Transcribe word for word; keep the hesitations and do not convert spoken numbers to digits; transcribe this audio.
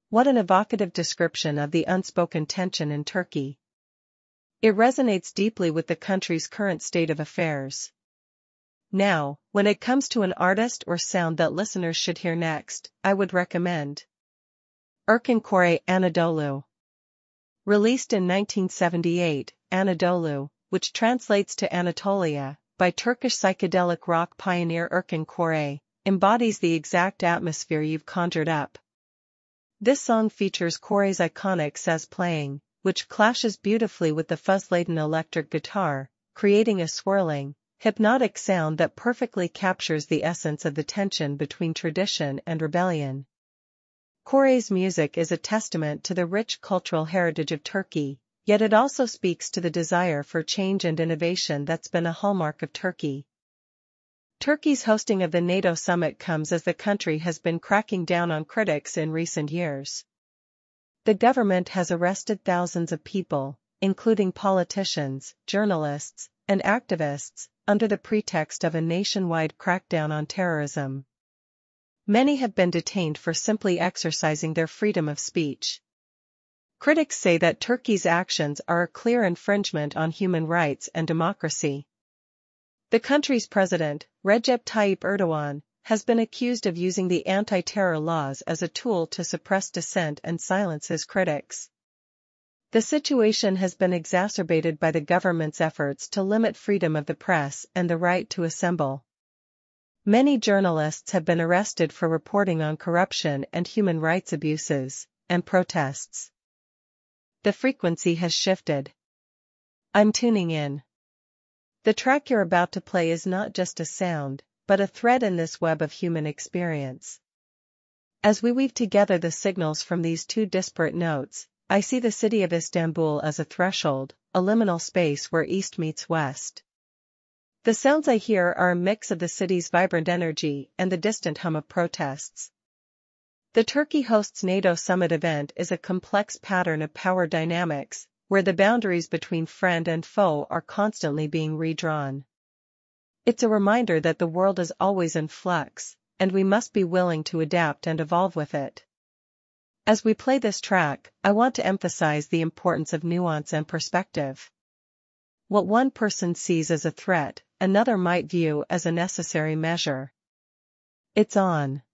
What an evocative description of the unspoken tension in Turkey. It resonates deeply with the country's current state of affairs. Now, when it comes to an artist or sound that listeners should hear next, I would recommend Erkin Koray Anadolu. Released in nineteen seventy-eight, Anadolu, which translates to Anatolia, by Turkish psychedelic rock pioneer Erkin Koray, embodies the exact atmosphere you've conjured up. This song features Koray's iconic saz playing, which clashes beautifully with the fuzz-laden electric guitar, creating a swirling, hypnotic sound that perfectly captures the essence of the tension between tradition and rebellion. Koray's music is a testament to the rich cultural heritage of Turkey, yet it also speaks to the desire for change and innovation that's been a hallmark of Turkey. Turkey's hosting of the NATO summit comes as the country has been cracking down on critics in recent years. The government has arrested thousands of people, including politicians, journalists, and activists, under the pretext of a nationwide crackdown on terrorism. Many have been detained for simply exercising their freedom of speech. Critics say that Turkey's actions are a clear infringement on human rights and democracy. The country's president, Recep Tayyip Erdogan, has been accused of using the anti-terror laws as a tool to suppress dissent and silence his critics. The situation has been exacerbated by the government's efforts to limit freedom of the press and the right to assemble. Many journalists have been arrested for reporting on corruption and human rights abuses, and protests. The frequency has shifted. I'm tuning in. The track you're about to play is not just a sound, but a thread in this web of human experience. As we weave together the signals from these two disparate notes, I see the city of Istanbul as a threshold, a liminal space where East meets West. The sounds I hear are a mix of the city's vibrant energy and the distant hum of protests. The Turkey hosts NATO summit event is a complex pattern of power dynamics, where the boundaries between friend and foe are constantly being redrawn. It's a reminder that the world is always in flux, and we must be willing to adapt and evolve with it. As we play this track, I want to emphasize the importance of nuance and perspective. What one person sees as a threat, another might view as a necessary measure. It's on.